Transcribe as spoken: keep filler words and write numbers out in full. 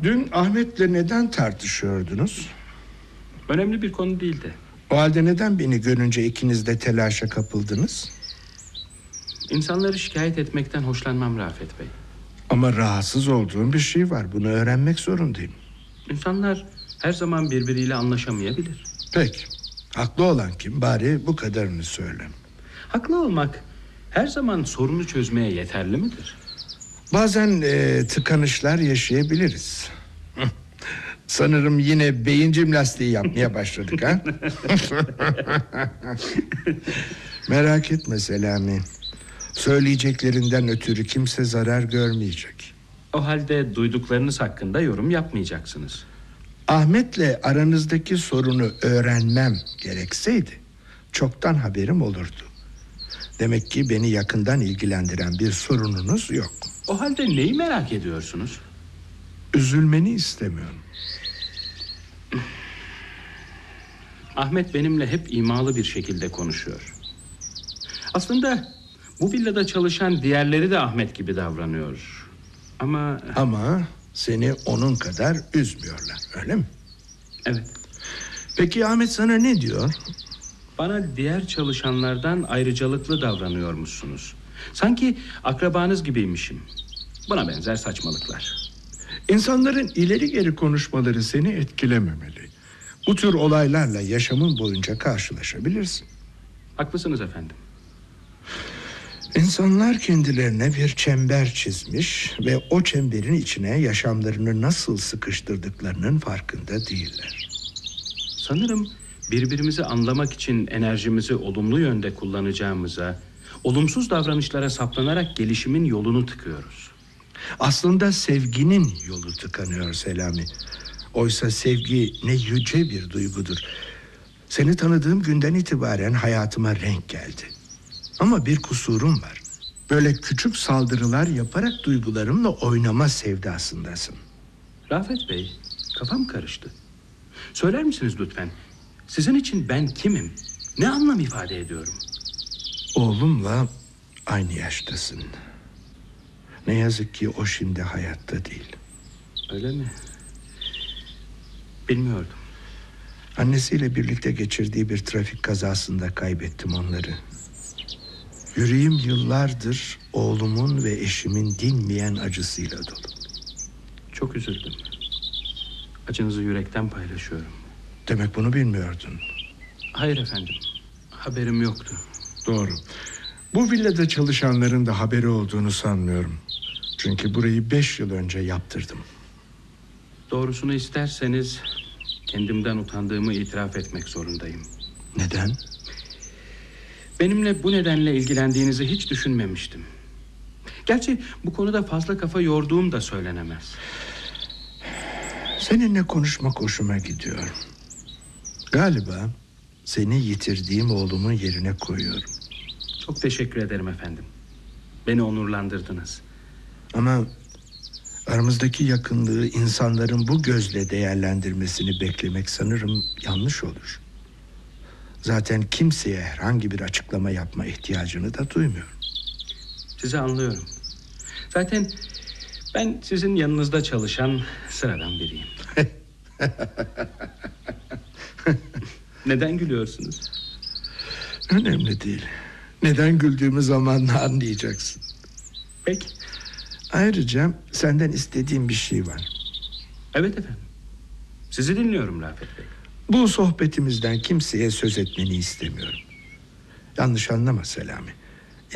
Dün Ahmet'le neden tartışıyordunuz? Önemli bir konu değildi. O halde neden beni görünce ikiniz de telaşa kapıldınız? İnsanları şikayet etmekten hoşlanmam Rafet Bey. Ama rahatsız olduğum bir şey var. Bunu öğrenmek zorundayım. İnsanlar her zaman birbiriyle anlaşamayabilir. Peki. Haklı olan kim? Bari bu kadarını söyle. Haklı olmak her zaman sorunu çözmeye yeterli midir? Bazen e, tıkanışlar yaşayabiliriz. Sanırım yine beyin jimnastiği yapmaya başladık ha? Merak etme Selami. Söyleyeceklerinden ötürü kimse zarar görmeyecek. O halde duyduklarınız hakkında yorum yapmayacaksınız. Ahmet'le aranızdaki sorunu öğrenmem gerekseydi çoktan haberim olurdu. Demek ki beni yakından ilgilendiren bir sorununuz yok. O halde neyi merak ediyorsunuz? Üzülmeni istemiyorum. Ahmet benimle hep imalı bir şekilde konuşuyor. Aslında bu villada çalışan diğerleri de Ahmet gibi davranıyor. Ama... Ama seni onun kadar üzmüyorlar, öyle mi? Evet. Peki Ahmet sana ne diyor? Bana diğer çalışanlardan ayrıcalıklı davranıyormuşsunuz. Sanki akrabanız gibiymişim. Buna benzer saçmalıklar. İnsanların ileri geri konuşmaları seni etkilememeli. Bu tür olaylarla yaşamın boyunca karşılaşabilirsin. Haklısınız efendim. İnsanlar kendilerine bir çember çizmiş ve o çemberin içine yaşamlarını nasıl sıkıştırdıklarının farkında değiller. Sanırım birbirimizi anlamak için enerjimizi olumlu yönde kullanacağımıza, olumsuz davranışlara saplanarak gelişimin yolunu tıkıyoruz. Aslında sevginin yolu tıkanıyor Selami. Oysa sevgi ne yüce bir duygudur. Seni tanıdığım günden itibaren hayatıma renk geldi. Ama bir kusurum var. Böyle küçük saldırılar yaparak duygularımla oynama sevdasındasın. Rafet Bey, kafam karıştı. Söyler misiniz lütfen? Sizin için ben kimim? Ne anlam ifade ediyorum? Oğlumla aynı yaştasın. Ne yazık ki o şimdi hayatta değil. Öyle mi? Bilmiyordum. Annesiyle birlikte geçirdiği bir trafik kazasında kaybettim onları. Yüreğim yıllardır oğlumun ve eşimin dinmeyen acısıyla dolu. Çok üzüldüm. Acınızı yürekten paylaşıyorum. Demek bunu bilmiyordun. Hayır efendim. Haberim yoktu. Doğru. Bu villada çalışanların da haberi olduğunu sanmıyorum. Çünkü burayı beş yıl önce yaptırdım. Doğrusunu isterseniz kendimden utandığımı itiraf etmek zorundayım. Neden? Benimle bu nedenle ilgilendiğinizi hiç düşünmemiştim. Gerçi bu konuda fazla kafa yorduğum da söylenemez. Seninle konuşmak hoşuma gidiyor. Galiba seni yitirdiğim oğlumun yerine koyuyorum. Çok teşekkür ederim efendim. Beni onurlandırdınız. Ama aramızdaki yakınlığı insanların bu gözle değerlendirmesini beklemek sanırım yanlış olur. Zaten kimseye herhangi bir açıklama yapma ihtiyacını da duymuyorum. Sizi anlıyorum. Zaten ben sizin yanınızda çalışan sıradan biriyim. Neden gülüyorsunuz? Önemli değil. Neden güldüğümü zamanla anlayacaksın. Peki. Ayrıca senden istediğim bir şey var. Evet efendim. Sizi dinliyorum Rafet Bey. Bu sohbetimizden kimseye söz etmeni istemiyorum. Yanlış anlama Selami.